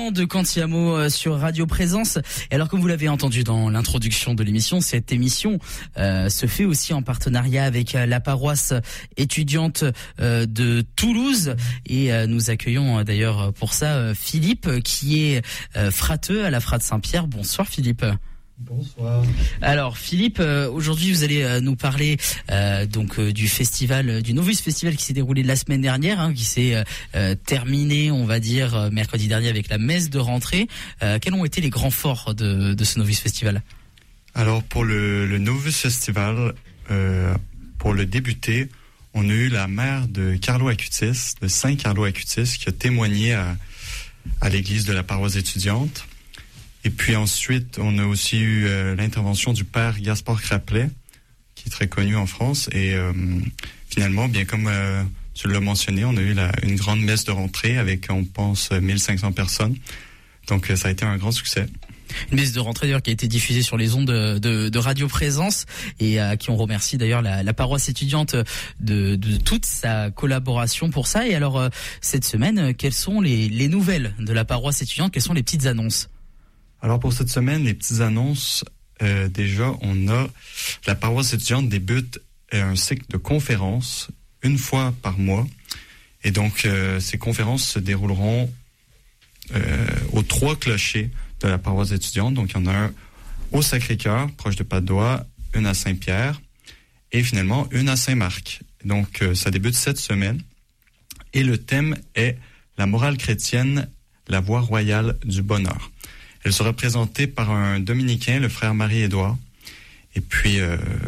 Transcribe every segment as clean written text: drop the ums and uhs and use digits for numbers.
Chant de Cantiamo sur Radio Présence. Et alors, comme vous l'avez entendu dans l'introduction de l'émission, cette émission se fait aussi en partenariat avec la paroisse étudiante de Toulouse. Et nous accueillons d'ailleurs pour ça Philippe, qui est frateux à la Frate Saint-Pierre. Bonsoir Philippe. Bonsoir. Alors Philippe, aujourd'hui vous allez nous parler du festival, du Novus Festival qui s'est déroulé la semaine dernière, qui s'est terminé, on va dire, mercredi dernier avec la messe de rentrée. Quels ont été les grands forts de ce Novus Festival ? Alors pour le Novus Festival, pour le débuter, on a eu la mère de Carlo Acutis, de Saint Carlo Acutis, qui a témoigné à l'église de la paroisse étudiante. Et puis ensuite, on a aussi eu l'intervention du père Gaspard Craplet, qui est très connu en France. Et finalement, bien comme tu l'as mentionné, on a eu une grande messe de rentrée avec, on pense, 1500 personnes. Donc ça a été un grand succès. Une messe de rentrée d'ailleurs qui a été diffusée sur les ondes de Radio Présence et à qui on remercie d'ailleurs la paroisse étudiante de toute sa collaboration pour ça. Et alors cette semaine, quelles sont les nouvelles de la paroisse étudiante ? Quelles sont les petites annonces ? Alors pour cette semaine, les petites annonces, déjà on a la paroisse étudiante débute un cycle de conférences une fois par mois. Et donc ces conférences se dérouleront aux 3 clochers de la paroisse étudiante. Donc, il y en a un au Sacré-Cœur, proche de Padoue, une à Saint-Pierre et finalement une à Saint-Marc. Donc, ça débute cette semaine et le thème est la morale chrétienne, la voie royale du bonheur. Elle sera présentée par un dominicain, le frère Marie-Édouard. Et puis,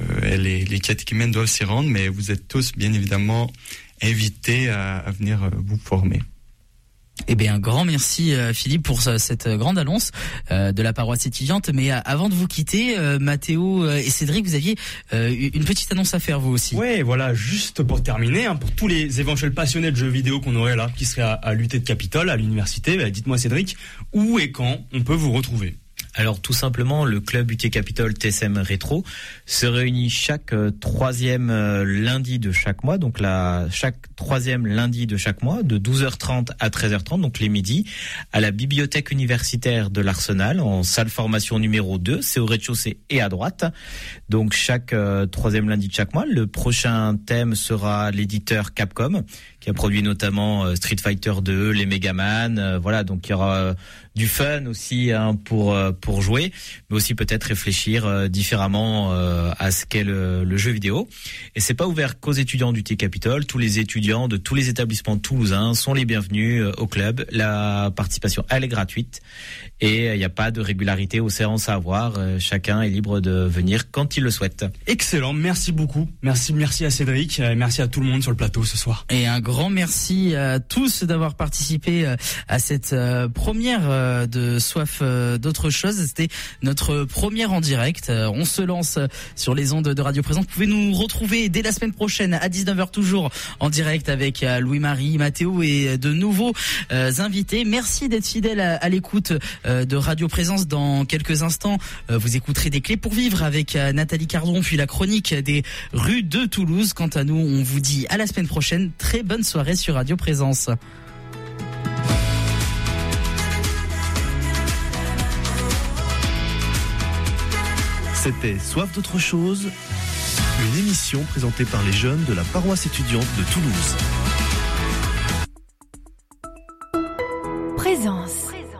les catéchumènes doivent s'y rendre, mais vous êtes tous, bien évidemment, invités à venir vous former. Eh bien, un grand merci Philippe pour cette grande annonce de la paroisse étudiante. Mais avant de vous quitter, Mathéo et Cédric, vous aviez une petite annonce à faire vous aussi. Ouais, voilà, juste pour terminer, pour tous les éventuels passionnés de jeux vidéo qu'on aurait là, qui seraient à l'UT de Capitole, à l'université, dites-moi Cédric, où et quand on peut vous retrouver ? Alors tout simplement, le club UT Capitole TSM Rétro se réunit chaque troisième lundi de chaque mois, donc chaque troisième lundi de chaque mois, de 12h30 à 13h30, donc les midis, à la bibliothèque universitaire de l'Arsenal, en salle formation numéro 2, c'est au rez-de-chaussée et à droite. Donc chaque troisième lundi de chaque mois, le prochain thème sera l'éditeur Capcom, qui a produit notamment Street Fighter 2, les Megaman, voilà, donc il y aura du fun aussi pour jouer, mais aussi peut-être réfléchir différemment à ce qu'est le jeu vidéo. Et c'est pas ouvert qu'aux étudiants du T Capitole, tous les étudiants de tous les établissements toulousains sont les bienvenus au club. La participation elle est gratuite et il n'y a pas de régularité aux séances à avoir. Chacun est libre de venir quand il le souhaite. Excellent, merci beaucoup. Merci à Cédric, merci à tout le monde sur le plateau ce soir. Et un grand merci à tous d'avoir participé à cette première de Soif d'autre chose. C'était notre première en direct. On se lance sur les ondes de Radio Présence. Vous pouvez nous retrouver dès la semaine prochaine à 19h toujours en direct avec Louis-Marie, Mathéo et de nouveaux invités. Merci d'être fidèles à l'écoute de Radio Présence. Dans quelques instants, vous écouterez des clés pour vivre avec Nathalie Cardon, puis la chronique des rues de Toulouse. Quant à nous, on vous dit à la semaine prochaine. Très bonne soirée sur Radio Présence. C'était Soif d'autre chose, une émission présentée par les jeunes de la paroisse étudiante de Toulouse. Présence.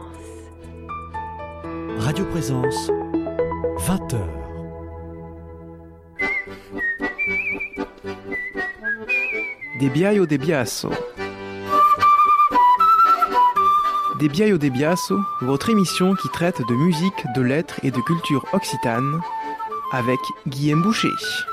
Radio Présence, 20h. De Biaio de Biasso. De Biaio de Biasso, votre émission qui traite de musique, de lettres et de culture occitane, avec Guillaume Boucher.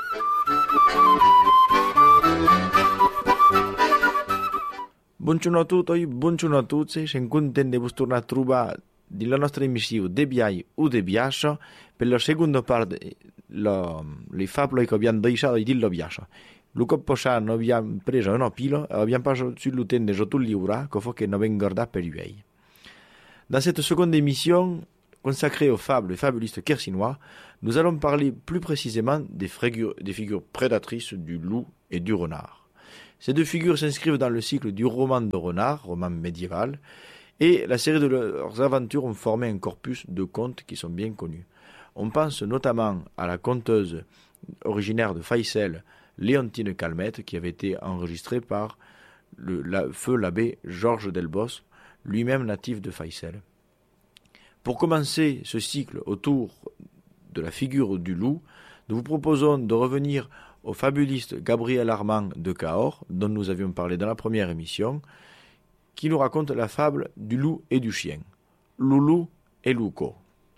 Buongiorno a tutti, buongiorno a tutti, sono contento di tornare a trovare nella nostra emissione De Biai o De Biascia per la seconda parte le favole che abbiamo lasciato di Dillo Biascia. Luca Posciano abbiamo preso una pila e abbiamo passato sull'utente sotto il livre che non vengono guardati per lui. Dans cette seconde émission consacrée aux fables et fabulistes quercinois, nous allons parler plus précisément des figures prédatrices du loup et du renard. Ces deux figures s'inscrivent dans le cycle du roman de renard, roman médiéval, Et la série de leurs aventures ont formé un corpus de contes qui sont bien connus. On pense notamment à la conteuse originaire de Faïsel, Léontine Calmette, qui avait été enregistrée par feu l'abbé Georges Delbos, lui-même natif de Faïsel. Pour commencer ce cycle autour de la figure du loup, nous vous proposons de revenir au fabuliste Gabriel Armand de Cahors, dont nous avions parlé dans la première émission, qui nous raconte la fable du loup et du chien, Loulou e Luco.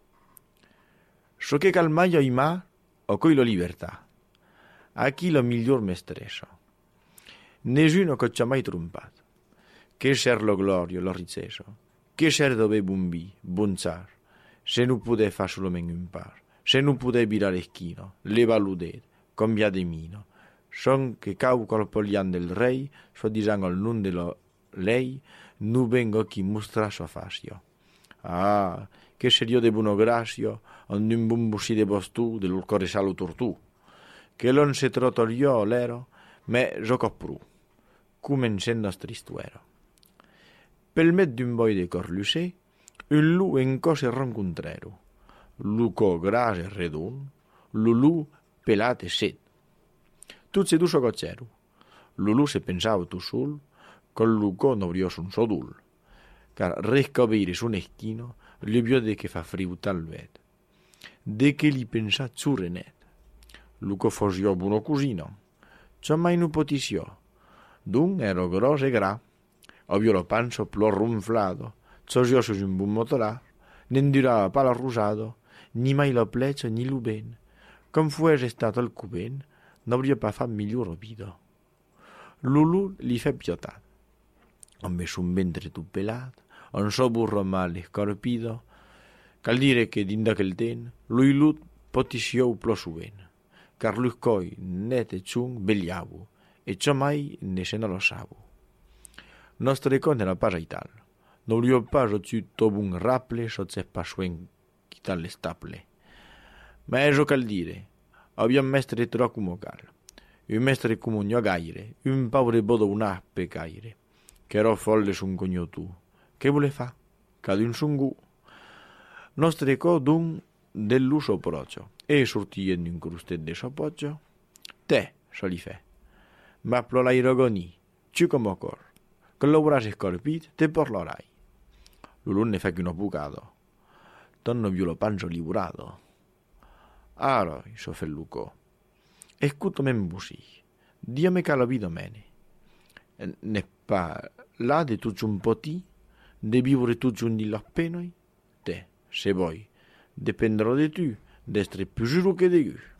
Ciò che calmaia i mar, o coi la libertà. A chi la miglior mestressa. Nessuno che ci ha mai trompato. Che cer lo glorio, lo riceso. Che cer dove bumbi, bunzar. Se non pude fa solamente un par. Se non pude virare schino, le valudet, combia de mino. Son che cau col polian del rei, so disango al nun de lei, nu vengo chi mostra sua fascio. Ah, che serio de buono gracio, on un bumbusi de bostù, dell'urcore salo tortù. Che l'on se trotoliò l'ero, me gioco pru, come in sen nostri stuero. Pel met d'un boi de corlusé, un loup en cose rencontrero. Luco gras e redon, Lulù pelat e set. Tot se du socotzero. Lulù se pensava tu sul, col Luco no brios un sodul. Car rescobire un eschino, li vio de che fa friu tal vet. De che li pensa zurrenet. Luco fosio buono cusino. Ciò mai nu potisio. Dun ero gros e gra. Ovvio lo panzo plor ronflado. Ciò su un bun motolar. N'endurava palo rusado. Ni mai lo plecio ni lo ben. Com fuese stato il cuben, no avria pas fa miglior obido. Lulù li fe piotat. Ho messo un ventre tu pelat, un so burro male scorpido, cal dire che dinda quel ten, lui lut potisio plo su ben, car lui coi net e ciun begliavu, e ciò mai ne se non lo savu. Nostre con era pas aital, no rio pas o tu tobun rapple, so se pas suen quitar le staple. Ma eso cal dire, abbiam mestre tro como cal, un mestre como gno gaire, un paure bodo un ape caire, che ero folle sun cogno tu, che vole fa? Cad un sungu. Nostre co dun dell'uso procio, e sortien un crustet de sopoggio, te, soli fe, ma plolai rogoni, ciu como cor, con lo brase scorpit, te porlorai. Lulù ne fa che uno bucado, tonno viulo panzo liburado. Aro, so felluco, escuto men busi, diame che la vido mene. Ne pa là de tu un poti, de vivere tu un di los penoi, te, se voi, dependrò de tu, d'estre più giuro che de gu.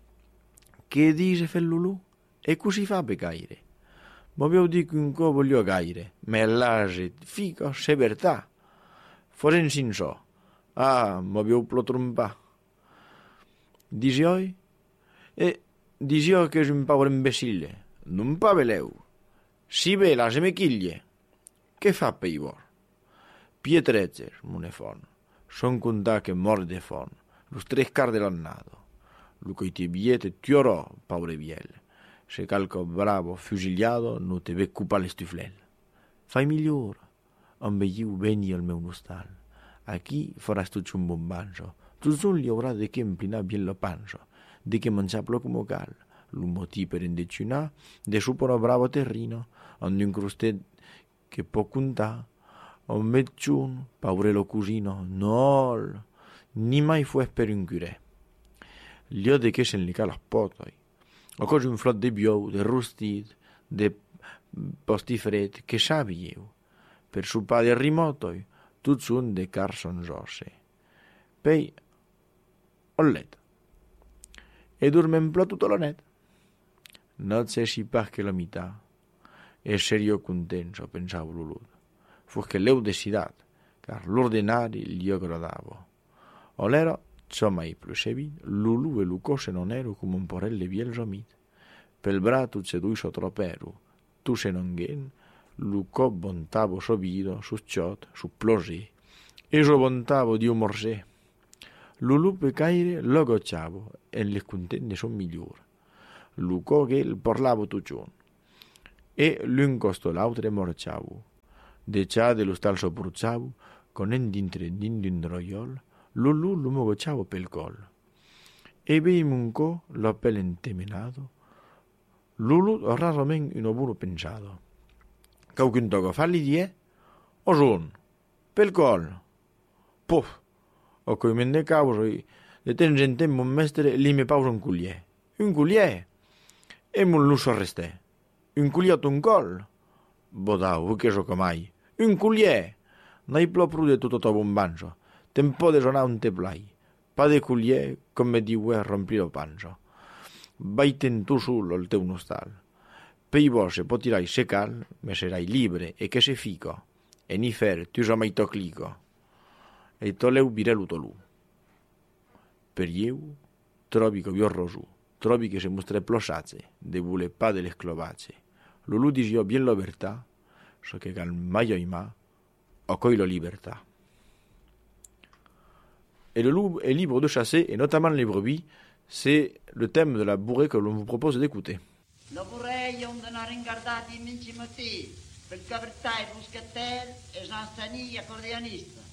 Che dice fellulù? E così fa per caire. Ma vi dico un co voglio caire, ma l'age, fico, severtà. Foren sin so. Ah, ma vi plo trompa. Disioi? E disio che è un povero imbecille. Non pa veleu. Si vela se me chiglie. Che fa per i vor? Pietrezzer, munefon. Son contà che morde fon. Los tres car dell'annato. Luco i te biete tiorò, paure viel. Se calco bravo fusigliato, non te ve cupa le stuflel. Fai miglior. Ambeiu veni al meu nostal. Aquí foras tu un bombanzo. Tu zun li avrà de che implina bien lo panzo, de che mangiaplo come cal, l'umoti per indecinar, de suporo bravo terrino, onde un crustet che può contà, o mecciun, paurelo cusino, nol, ni mai fu per un curé. Lio de che se li cal potoi, o così un flot de biou, de rustit, de postifred, che sabi eu, per sul padre rimotoi, tu zun de Carson Jose. Pei, ho letto. E dorme plò tutto lo net. Non se si pas che la metà. E serio contento, pensavo Lulù. Fu che l'eu desidat, car l'ordinari gli agradavo. O l'ero, ciò mai plusevi, Lulù e Luco se non ero come un porelle viel somit. Pel bra tu se dui sotroperu, tu se non gen, Luco bontavo sovido, su ciot, su plosì. E so bontavo di umorsè. Lulù pe caire lo gocciavo e le contente son miglior. Luco che il parlavo tucion. E l'un costo l'altre morciavo. De cià dello stal sopruzzavo, con en dintre d'un roiol, Lulu lo mogociavo pel col. E bei munco lo appel entemenado, Lulu raramente un oburo pensato. Qualcun toco falli die, o son, pel col. Puf, o coi mende causo, de temps en temps mon mestre li me pausa un culier. Un culier? E mon lusso resté. Un culiot un col? Bodau, che so comai. Un culier? N'hai plopru de tutto bombanzo. Te'n pode sonar un te plai. Pa de culier, com me diu romplir lo panzo. Vai-te'n tu sul al teu nostal. Pei vos se pot tirai secal, me serai libre e che se fico. E ni fer, tu so mai toclico. E toleu virelu tolu. Per ieu, trobi che vi ho rosu. Trobi che se mostre plosazze, de vule pa de les clovace. Lulu dice bien la verità, so che cal mai oima, o coi la libertà. Et le loup est libre de chasser, et notamment les brebis. C'est le thème de la bourrée que l'on vous propose d'écouter. La bourrée on a ringardati in minci matì, per cavertà e buscattel e Jean Stani accordéoniste.